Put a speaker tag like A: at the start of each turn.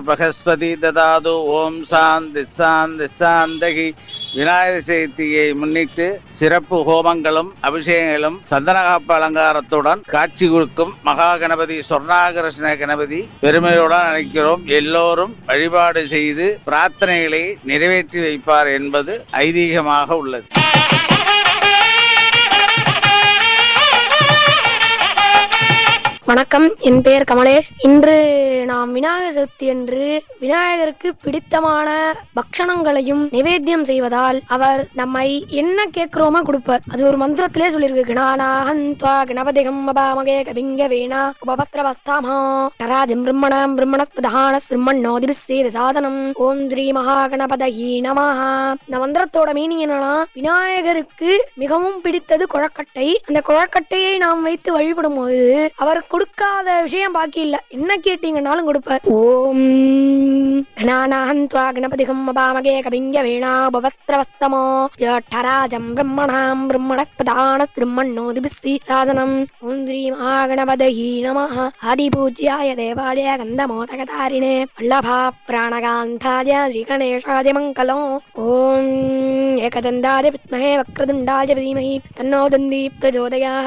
A: பகஸ்பதி ததாது ஓம் சாந்தி சாந்தி சாந்தகி. விநாயகர் சதுர்த்தியை முன்னிட்டு சிறப்பு ஹோமங்களும் அபிஷேகங்களும் சந்தனகாப்பு அலங்காரத்துடன் காட்சி கொடுக்கும் மகா கணபதி சொர்ணாகர்ஷ்ண கணபதி பெருமையுடன் அழைக்கிறோம். எல்லோரும் வழிபாடு செய்து பிரார்த்தனைகளை நிறைவேற்றி வைப்பார் என்பது ஐதீகமாக உள்ளது.
B: வணக்கம், என் பெயர் கமலேஷ். இன்று நாம் விநாயகர் சதுர்த்தி என்று விநாயகருக்கு பிடித்தமான பக்ஷணங்களையும் நிவேத்தியம் செய்வதால் அவர் நம்மை என்ன கேட்கிறோமோ கொடுப்பார். அது ஒரு மந்திரத்திலே சொல்லியிருக்கு. கணானாஹந்த்வா கணபதிகம் அபாமகே கபிங்க வேணா உபபத்ரவஸ்தாமா தராஜம் பிரம்மணம் பிரம்மணஸ்பதான சிம்மண்ணோதிபிஸ்ஸேத சாதனம் ஓம் ஸ்ரீ மகா கணபதஹி நமஹ. இந்த மந்திரத்தோட மீனிங் என்னன்னா, விநாயகருக்கு மிகவும் பிடித்தது குழக்கட்டை. அந்த குழக்கட்டையை நாம் வைத்து வழிபடும் போது அவர் கொடுக்காத விஷயம் பாக்கி இல்ல. என்ன கேட்டீங்கன்னாலும் கொடுப்பார். ஓம் கணானாஹந்த்வா கணபதிகம் அபாமகே கபிங்க வேணா உபவஸ்திரவஸ்தமோ ஜட்டராஜம் பிரம்மணாம் பிரம்மணஸ்பதான சிம்மண்ணோதிபிஸ்ஸி சாதனம் ஓம் ஸ்ரீ மகாகணபதஹி நமஹ. ஆதிபூஜ்யாய தேவாலய கந்தமோதகதாரிணே வல்லபா பிராணகாந்தாய ஸ்ரீகணேஷாய மங்களம். ஓம் ஏகதந்தாய வித்மஹே வக்ரதுண்டாய தீமஹி தன்னோ தந்தி பிரச்சோதயாத்.